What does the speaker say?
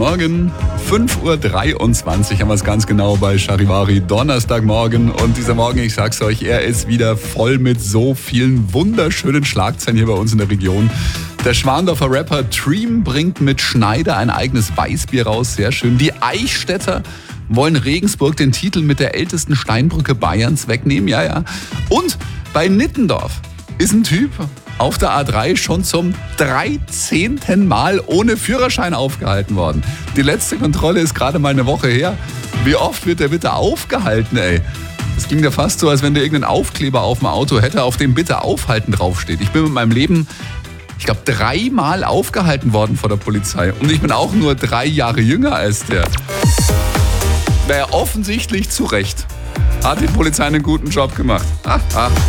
Morgen, 5:23 Uhr haben wir es ganz genau bei Charivari, Donnerstagmorgen. Und dieser Morgen, ich sag's euch, er ist wieder voll mit so vielen wunderschönen Schlagzeilen hier bei uns in der Region. Der Schwandorfer Rapper Dream bringt mit Schneider ein eigenes Weißbier raus, sehr schön. Die Eichstätter wollen Regensburg den Titel mit der ältesten Steinbrücke Bayerns wegnehmen, ja. Und bei Nittendorf ist ein Typ auf der A3 schon zum 13. Mal ohne Führerschein aufgehalten worden. Die letzte Kontrolle ist gerade mal eine Woche her. Wie oft wird der bitte aufgehalten, ey? Das ging ja fast so, als wenn der irgendeinen Aufkleber auf dem Auto hätte, auf dem bitte aufhalten draufsteht. Ich bin mit meinem Leben, ich glaube, 3 Mal aufgehalten worden vor der Polizei. Und ich bin auch nur 3 Jahre jünger als der. Naja, offensichtlich zu Recht. Hat die Polizei einen guten Job gemacht.